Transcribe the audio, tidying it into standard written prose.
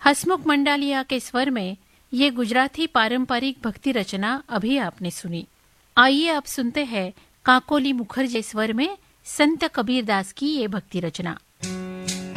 हसमुख मंडालिया के स्वर में ये गुजराती पारंपरिक भक्ति रचना अभी आपने सुनी। आइए अब सुनते हैं काकोली मुखर्जी स्वर में संत कबीरदास की ये भक्ति रचना।